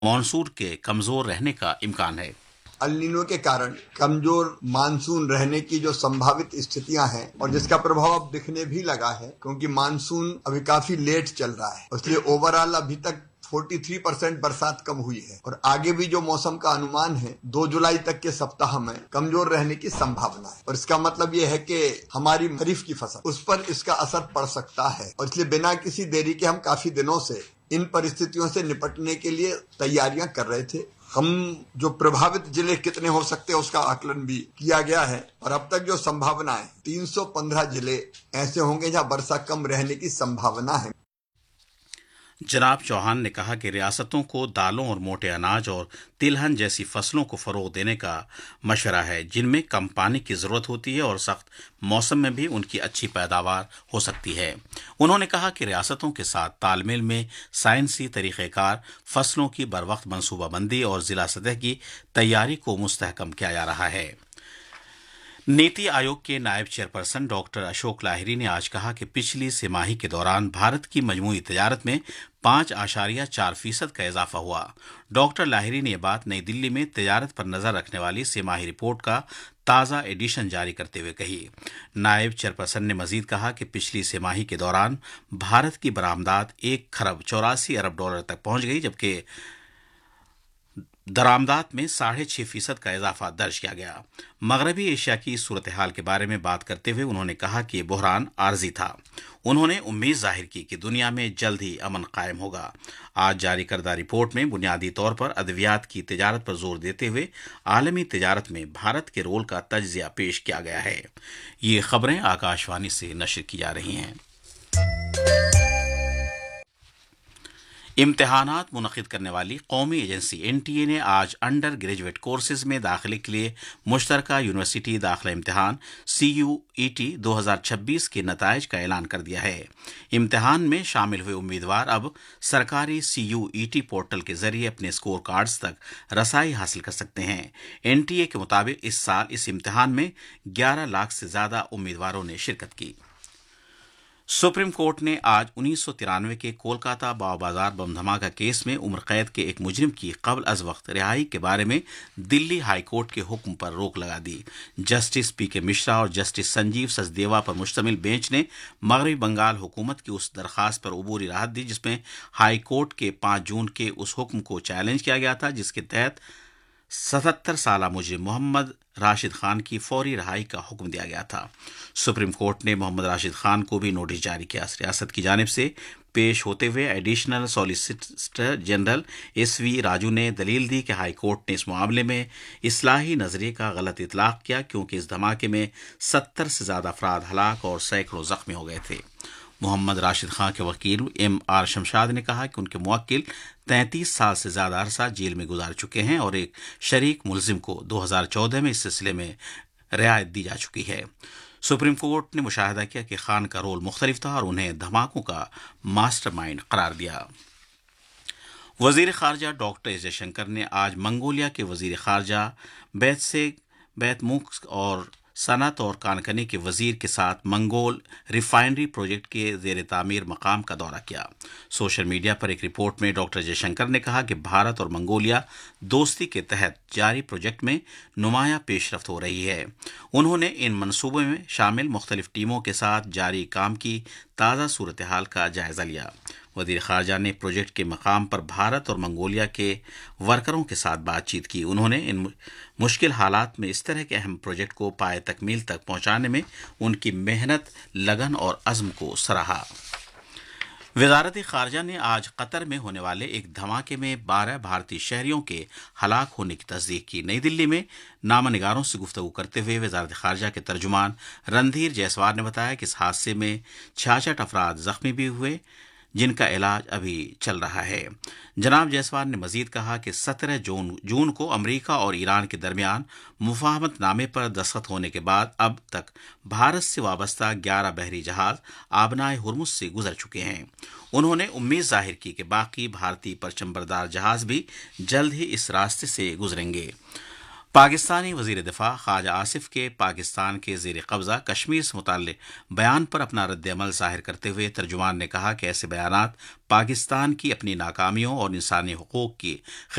Monsoon के कमजोर रहने का इम्कान है। अल नीनो के कारण कमजोर मानसून रहने की जो संभावित स्थितियां हैं और जिसका प्रभाव अब दिखने भी लगा है, क्योंकि मानसून अभी काफी लेट चल रहा है, इसलिए ओवरऑल अभी तक 43% बरसात कम हुई है और आगे भी जो मौसम का अनुमान है 2 जुलाई तक के सप्ताह में कमजोर रहने की संभावना है। और इसका मतलब ये है कि हमारी खरीफ की फसल उस पर इसका असर पड़ सकता है और इसलिए बिना किसी देरी के हम काफी दिनों से इन परिस्थितियों से निपटने के लिए तैयारियां कर रहे थे। हम जो प्रभावित जिले कितने हो सकते हैं उसका आकलन भी किया गया है और अब तक जो संभावना है 315 जिले ऐसे होंगे जहां वर्षा कम रहने की संभावना है। जनाब चौहान ने कहा कि रियासतों को दालों और मोटे अनाज और तिलहन जैसी फसलों को फरोग देने का मशवरा है, जिनमें कम पानी की जरूरत होती है और सख्त मौसम में भी उनकी अच्छी पैदावार हो सकती है। उन्होंने कहा कि रियासतों के साथ तालमेल में साइंसी तरीक़ेकार, फसलों की बरवक्त मनसूबाबंदी और जिला सतह की तैयारी को मुस्तहकम किया जा रहा है। नीति आयोग के नायब चेयरपर्सन डॉक्टर अशोक लाहिरी ने आज कहा कि पिछली तिमाही के दौरान भारत की मजमूई तिजारत में 5.4% का इजाफा हुआ। डॉक्टर लाहिरी ने यह बात नई दिल्ली में तिजारत पर नजर रखने वाली तिमाही रिपोर्ट का ताज़ा एडिशन जारी करते हुए कही। नायब चेयरपर्सन ने मजीद कहा कि पिछली तिमाही के दौरान भारत की बरामदात 1 खरब 84 अरब डॉलर तक पहुंच गई, जबकि दरामदात में 6.5% का इजाफा दर्ज किया गया। मगरबी एशिया की सूरत हाल के बारे में बात करते हुए उन्होंने कहा कि ये बहरान आर्जी था। उन्होंने उम्मीद जाहिर की कि दुनिया में जल्द ही अमन कायम होगा। आज जारी करदा रिपोर्ट में बुनियादी तौर पर अद्वियात की तिजारत पर जोर देते हुए आलमी तिजारत में भारत के रोल का तज्जिया पेश किया गया है। ये खबरें आकाशवाणी से नशर की जा रही हैं। इम्तिहानात मुनक़िद करने वाली कौमी एजेंसी NTA ने आज अंडर ग्रेजुएट कोर्सेज में दाखिले के लिए मुश्तरका यूनिवर्सिटी दाखिला इम्तिहान CUET 2026 के नताइज का ऐलान कर दिया है। इम्तिहान में शामिल हुए उम्मीदवार अब सरकारी CUET पोर्टल के जरिए अपने स्कोर कार्ड्स तक रसाई हासिल कर सकते हैं। NTA के मुताबिक इस साल इस इम्तिहान में 11 लाख से ज्यादा उम्मीदवारों ने शिरकत की। सुप्रीम कोर्ट ने आज 1993 के कोलकाता बाव बाजार बम धमाका केस में उम्र कैद के एक मुजरिम की कबल अज वक्त रिहाई के बारे में दिल्ली हाई कोर्ट के हुक्म पर रोक लगा दी। जस्टिस PK मिश्रा और जस्टिस संजीव सचदेवा पर मुश्तमिल बेंच ने मगरबी बंगाल हुकूमत की उस दरखास्त पर अबूरी राहत दी जिसमें हाई कोर्ट के 5 जून के उस हुक्म को चैलेंज किया गया था, जिसके तहत 77 साला मुजरिम मोहम्मद राशिद खान की फौरी रिहाई का हुक्म दिया गया था। सुप्रीम कोर्ट ने मोहम्मद राशिद खान को भी नोटिस जारी किया। रियासत की जानिब से पेश होते हुए additional solicitor general SV Raju ने दलील दी कि हाई कोर्ट ने इस मामले में इस्लाही नजरिए का गलत इतलाक किया, क्योंकि इस धमाके में 70 से ज्यादा अफराद हलाक और सैकड़ों जख्मी हो गए थे। मोहम्मद राशिद खान के वकील MR शमशाद ने कहा कि उनके मुवक्किल 33 साल से ज्यादा अरसा जेल में गुजार चुके हैं और एक शरीक मुलजिम को 2014 में इस सिलसिले में रियायत दी जा चुकी है। सुप्रीम कोर्ट ने मुशाहिदा किया कि खान का रोल मुख्तलिफ था और उन्हें धमाकों का मास्टरमाइंड करार दिया। वजीर खारजा डॉक्टर एस जयशंकर ने आज मंगोलिया के वजीर खारजा बैतमुख और सनत और कानकनी के वजीर के साथ मंगोल रिफाइनरी प्रोजेक्ट के जेर तामीर मकाम का दौरा किया। सोशल मीडिया पर एक रिपोर्ट में डॉक्टर जयशंकर ने कहा कि भारत और मंगोलिया दोस्ती के तहत जारी प्रोजेक्ट में नुमायां पेशरफ्त हो रही है। उन्होंने इन मनसूबों में शामिल मुख्तलिफ टीमों के साथ जारी काम की ताज़ा सूरत हाल का जायजा लिया। वजीर खारजा ने प्रोजेक्ट के मकाम पर भारत और मंगोलिया के वर्करों के साथ बातचीत की। उन्होंने इन मुश्किल हालात में इस तरह के अहम प्रोजेक्ट को पाए तकमील तक पहुंचाने में उनकी मेहनत, लगन और अज़्म को सराहा। वजारत खारजा ने आज कतर में होने वाले एक धमाके में 12 भारतीय शहरियों के हलाक होने की तस्दीक की। नई दिल्ली में नामानिगारों से गुफ्तगू करते हुए वजारत खारजा के तर्जुमान रणधीर जायसवाल ने बताया कि इस हादसे में 66 अफराद जख्मी भी हुए, जिनका इलाज अभी चल रहा है। जनाब जायसवाल ने मजीद कहा कि 17 जून को अमेरिका और ईरान के दरमियान मुफाहमतनामे पर दस्तखत होने के बाद अब तक भारत से वाबस्ता 11 बहरी जहाज आबनाए हुर्मुज से गुजर चुके हैं। उन्होंने उम्मीद जाहिर की कि बाकी भारतीय परचमबरदार जहाज भी जल्द ही इस रास्ते से गुजरेंगे। پاکستانی وزیر دفاع خواجہ آصف کے پاکستان کے زیر قبضہ کشمیر سے متعلق بیان پر اپنا رد عمل ظاہر کرتے ہوئے ترجمان نے کہا کہ ایسے بیانات پاکستان کی اپنی ناکامیوں اور انسانی حقوق کی